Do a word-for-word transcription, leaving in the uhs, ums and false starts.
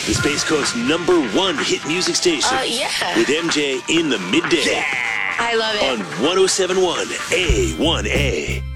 the Space Coast's number one hit music station. Uh, yeah. With M J in the midday. I love it. On one oh seven point one A one A.